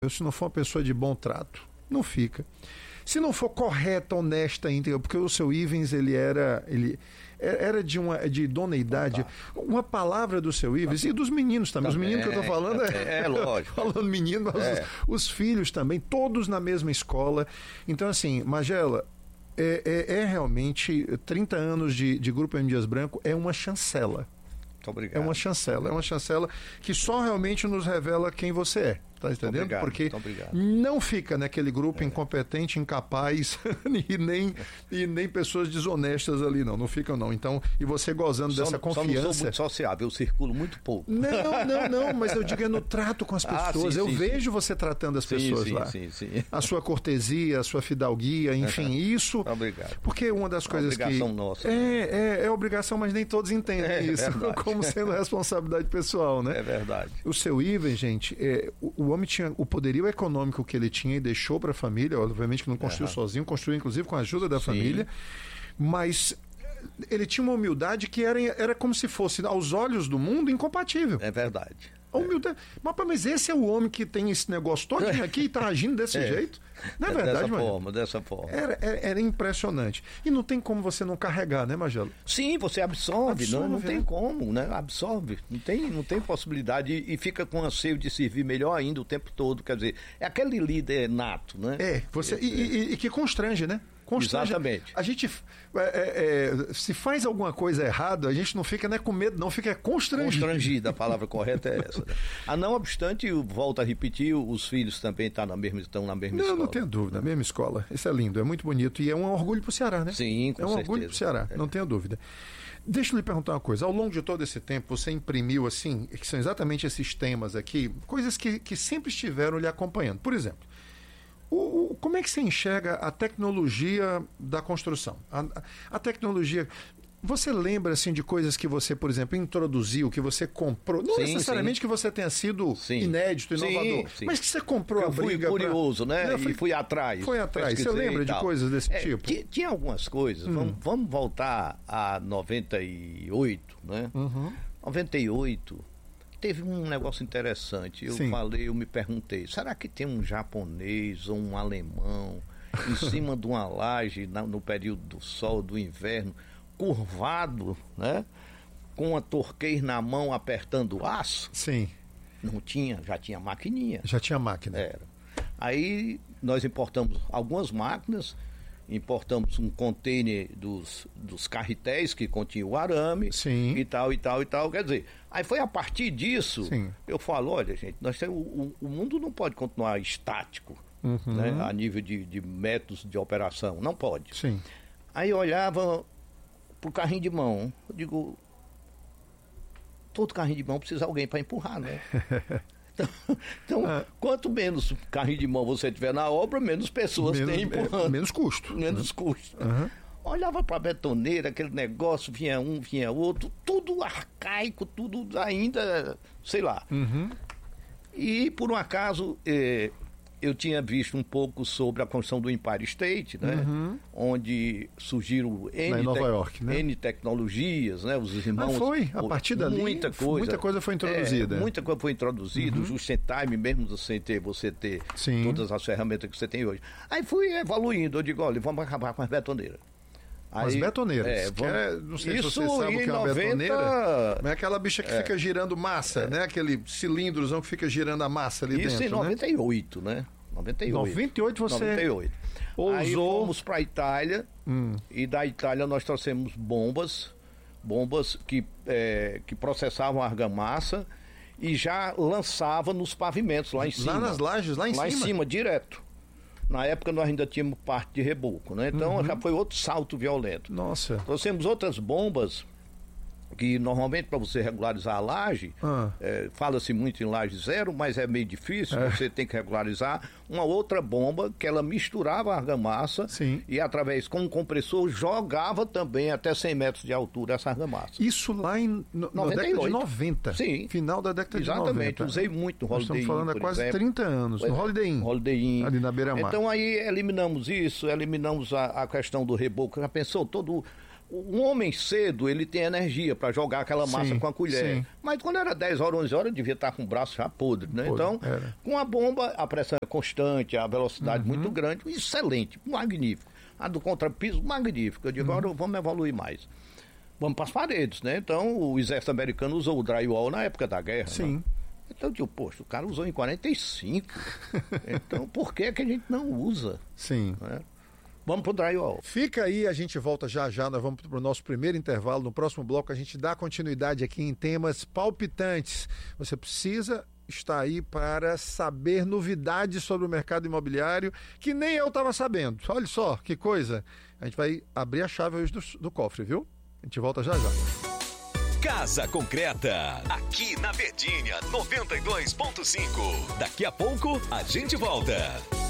se não for uma pessoa de bom trato, não fica. Se não for correta, honesta, íntegra, porque o seu Ivens, ele era de idoneidade. Uma palavra do seu Ivens e dos meninos também. Os meninos que eu estou falando lógico. Falando menino, mas os filhos também, todos na mesma escola. Então, assim, Magela, realmente 30 anos de Grupo M. Dias Branco é uma chancela. Muito obrigado. É uma chancela que só realmente nos revela quem você é. Tá entendendo? Obrigado, porque não fica naquele grupo incompetente, incapaz e nem pessoas desonestas ali, não ficam não. Então, e você gozando dessa confiança. Só não sou muito sociável, eu circulo muito pouco. Não, mas eu digo no trato com as pessoas. Sim, eu sim, vejo você tratando as pessoas lá. Sim. A sua cortesia, a sua fidalguia, enfim, isso. Obrigado. Porque uma das coisas que... obrigação nossa. É obrigação, mas nem todos entendem isso. Como sendo responsabilidade pessoal, né? É verdade. O seu Ivan, gente, o homem tinha o poderio econômico que ele tinha e deixou para a família, obviamente que não construiu sozinho, construiu inclusive com a ajuda da família, mas ele tinha uma humildade que era como se fosse, aos olhos do mundo, incompatível. É verdade. A humildade. Mas esse é o homem que tem esse negócio todinho aqui e está agindo desse jeito? Não é verdade, dessa forma. Era impressionante. E não tem como você não carregar, né, Magela? Sim, você absorve não tem como, né? Absorve. Não tem possibilidade e fica com anseio de servir melhor ainda o tempo todo. Quer dizer, é aquele líder nato, né? E que constrange, né? Exatamente. A gente, se faz alguma coisa errada, a gente não fica com medo, não, fica constrangido. Constrangido, a palavra correta é essa. Né? Não obstante, volto a repetir, os filhos também estão na mesma escola. Não tenho dúvida, na mesma escola. Isso é lindo, é muito bonito e é um orgulho para o Ceará, né? Sim, com certeza. É um orgulho para o Ceará, não tenho dúvida. Deixa eu lhe perguntar uma coisa. Ao longo de todo esse tempo, você imprimiu, assim, que são exatamente esses temas aqui, coisas que sempre estiveram lhe acompanhando. Por exemplo, como é que você enxerga a tecnologia da construção? A tecnologia... Você lembra, assim, de coisas que você, por exemplo, introduziu, que você comprou? Não necessariamente que você tenha sido inédito, inovador, mas que você comprou a briga. Eu fui curioso, né? E fui atrás. Foi atrás. Você lembra de coisas desse tipo? Tinha algumas coisas. Vamos voltar a 98, né? 98... Teve um negócio interessante. Eu me perguntei, será que tem um japonês ou um alemão em cima de uma laje no período do sol, do inverno, curvado, né? Com uma torqueira na mão apertando aço? Sim. Não tinha, já tinha maquininha. Já tinha máquina. Era. Aí nós importamos algumas máquinas, importamos um container dos carretéis que continha o arame. Sim. e tal. Quer dizer, aí foi a partir disso, eu falo, olha, gente, nós temos, o mundo não pode continuar estático, né, a nível de métodos de operação, não pode. Sim. Aí eu olhava pro carrinho de mão, eu digo, todo carrinho de mão precisa de alguém para empurrar, né? Então, quanto menos carrinho de mão você tiver na obra, menos pessoas tem empurrando. Menos custo. Menos custo. Olhava para a betoneira, aquele negócio, vinha um, vinha outro, tudo arcaico, tudo ainda, sei lá. E, por um acaso, eu tinha visto um pouco sobre a construção do Empire State, né? Onde surgiram N tecnologias, né? Os irmãos... a partir dali muita coisa foi introduzida. Muita coisa foi introduzida, o just in time, mesmo sem ter você ter todas as ferramentas que você tem hoje. Aí fui evoluindo, eu digo, olha, vamos acabar com as betoneiras. As betoneiras. Não sei se você sabe o que é uma betoneira. É aquela bicha que fica girando massa, né? Aquele cilindrozão que fica girando a massa ali dentro. Isso em 98, né? 98 você 98. ousou. Aí fomos para a Itália e da Itália nós trouxemos bombas que processavam a argamassa e já lançavam nos pavimentos lá em cima. Lá nas lajes, lá em cima? Lá em cima, direto. Na época nós ainda tínhamos parte de reboco, né? Então já foi outro salto violento. Nossa. Trouxemos outras bombas que normalmente para você regularizar a laje, fala-se muito em laje zero, mas é meio difícil, você tem que regularizar uma outra bomba que ela misturava a argamassa e através com um compressor jogava também até 100 metros de altura essa argamassa. Isso lá na década de 90. Sim. Final da década de 90. Exatamente, usei muito no Holiday Inn. Estamos falando há quase 30 anos, no Holiday Inn. Holiday Inn. Ali na beira-mar. Então aí eliminamos isso, eliminamos a questão do reboco. Já pensou todo... Um homem cedo, ele tem energia para jogar aquela massa com a colher. Mas quando era 10 horas, 11 horas, devia estar com o braço já podre, né? Então, com a bomba, a pressão é constante, a velocidade muito grande, excelente, magnífico. A do contrapiso, magnífico. Eu digo, agora vamos evoluir mais. Vamos para as paredes, né? Então, o exército americano usou o drywall na época da guerra. Sim. Né? Então, eu digo, poxa, o cara usou em 45. Então, por que a gente não usa? Sim. Né? Vamos pro drywall. Fica aí, a gente volta já já, nós vamos pro nosso primeiro intervalo. No próximo bloco a gente dá continuidade aqui em temas palpitantes. Você precisa estar aí para saber novidades sobre o mercado imobiliário que nem eu estava sabendo. Olha só, que coisa. A gente vai abrir a chave hoje do cofre, viu? A gente volta já já. Casa Concreta, aqui na Verdinha 92.5. Daqui a pouco a gente volta.